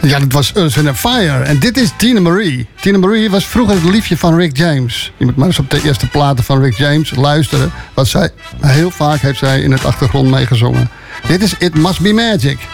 Ja, dat was Earth, Wind & Fire. En dit is Tina Marie. Tina Marie was vroeger het liefje van Rick James. Je moet maar eens op de eerste platen van Rick James luisteren. Want heel vaak heeft zij in het achtergrond meegezongen. Dit is It Must Be Magic.